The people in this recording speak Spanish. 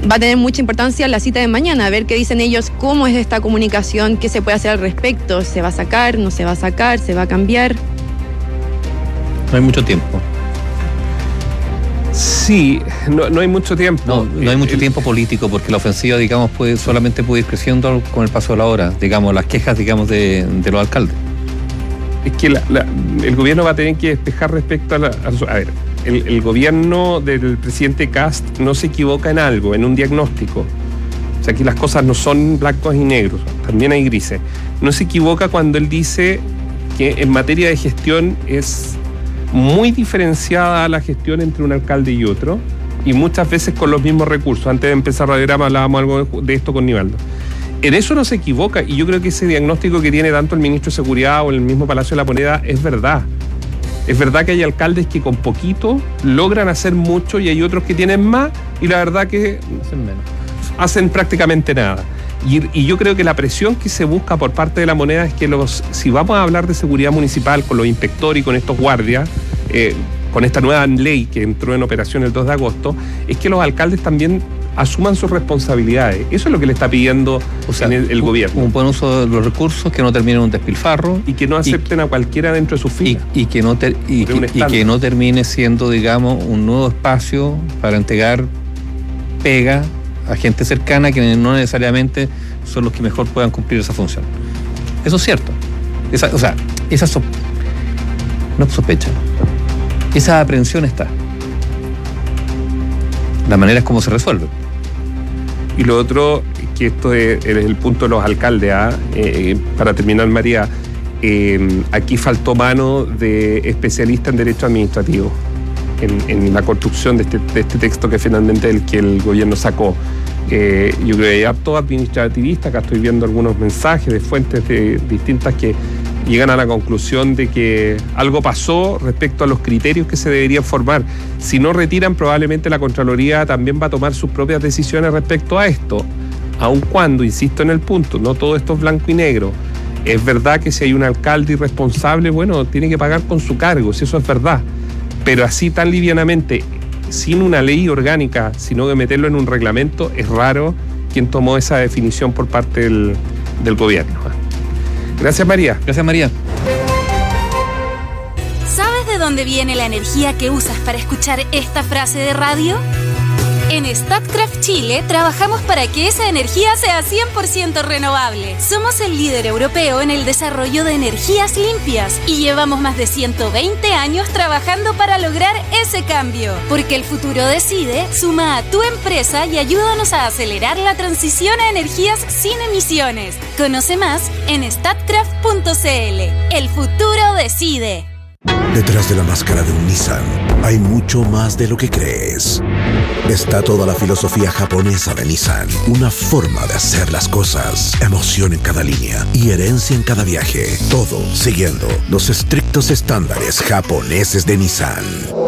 va a tener mucha importancia la cita de mañana, a ver qué dicen ellos, cómo es esta comunicación, qué se puede hacer al respecto, se va a sacar, no se va a sacar, se va a cambiar. No hay mucho tiempo. Sí, no hay mucho tiempo. No hay mucho tiempo político, porque la ofensiva, digamos, solamente puede ir creciendo con el paso de la hora. Digamos, las quejas, digamos, de los alcaldes. Es que el gobierno va a tener que despejar respecto a ver, el gobierno del presidente Kast no se equivoca en algo, en un diagnóstico. O sea, aquí las cosas no son blancos y negros, también hay grises. No se equivoca cuando él dice que en materia de gestión es muy diferenciada la gestión entre un alcalde y otro, y muchas veces con los mismos recursos. Antes de empezar Radiograma hablábamos algo de esto con Nivaldo. En eso no se equivoca, y yo creo que ese diagnóstico que tiene tanto el ministro de Seguridad o el mismo Palacio de la Moneda es verdad. Es verdad que hay alcaldes que con poquito logran hacer mucho y hay otros que tienen más y la verdad que hacen prácticamente nada. Y yo creo que la presión que se busca por parte de la Moneda es que si vamos a hablar de seguridad municipal con los inspectores y con estos guardias, con esta nueva ley que entró en operación el 2 de agosto, es que los alcaldes también asuman sus responsabilidades. Eso es lo que le está pidiendo el gobierno. Un buen uso de los recursos, que no termine en un despilfarro. Y que no acepten a cualquiera dentro de sus filas. Y que no termine siendo, digamos, un nuevo espacio para entregar pega a gente cercana que no necesariamente son los que mejor puedan cumplir esa función. Eso es cierto. No sospecha. Esa aprehensión está. La manera es como se resuelve. Y lo otro, que esto es el punto de los alcaldes, para terminar, María, aquí faltó mano de especialista en derecho administrativo en la construcción de este texto que finalmente es el que el gobierno sacó. Yo creo que hay harto administrativista, acá estoy viendo algunos mensajes de fuentes distintas que llegan a la conclusión de que algo pasó respecto a los criterios que se deberían formar. Si no retiran, probablemente la Contraloría también va a tomar sus propias decisiones respecto a esto, aun cuando, insisto en el punto, no todo esto es blanco y negro. Es verdad que si hay un alcalde irresponsable, bueno, tiene que pagar con su cargo, si eso es verdad, pero así tan livianamente, sin una ley orgánica, sino que meterlo en un reglamento, es raro quien tomó esa definición por parte del gobierno. Gracias, María. Gracias, María. ¿Sabes de dónde viene la energía que usas para escuchar esta frase de radio? En Statkraft Chile trabajamos para que esa energía sea 100% renovable. Somos el líder europeo en el desarrollo de energías limpias y llevamos más de 120 años trabajando para lograr ese cambio. Porque el futuro decide, suma a tu empresa y ayúdanos a acelerar la transición a energías sin emisiones. Conoce más en statkraft.cl. El futuro decide. Detrás de la máscara de un Nissan hay mucho más de lo que crees. Está toda la filosofía japonesa de Nissan, una forma de hacer las cosas, emoción en cada línea y herencia en cada viaje, todo siguiendo los estrictos estándares japoneses de Nissan.